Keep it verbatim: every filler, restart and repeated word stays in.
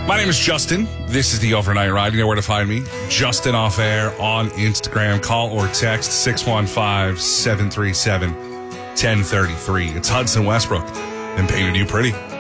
My name is Justin. This is the Overnight Ride. You know where to find me. Justin Off Air on Instagram. Call or text six one five, seven three seven, one zero three three. It's Hudson Westbrook and Painted You Pretty.